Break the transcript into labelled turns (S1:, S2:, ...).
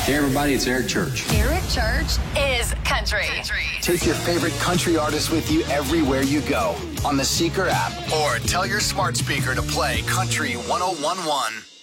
S1: Hey everybody, it's Eric Church.
S2: Eric Church is country.
S3: Take your favorite country artist with you everywhere you go on the Seeker app or tell your smart speaker to play Country 101.1.